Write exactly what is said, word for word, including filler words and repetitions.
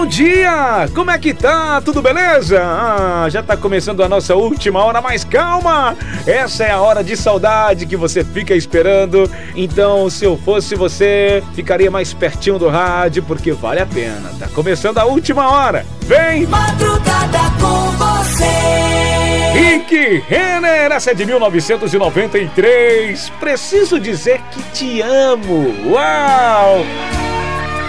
bom dia! Como é que tá? Tudo beleza? Ah, já tá começando a nossa última hora, mas calma! Essa é a hora de saudade que você fica esperando. Então, se eu fosse você, ficaria mais pertinho do rádio, porque vale a pena. Tá começando a última hora. Vem! Madrugada com você. Rick Renner, essa é de mil novecentos e noventa e três. Preciso dizer que te amo. Uau!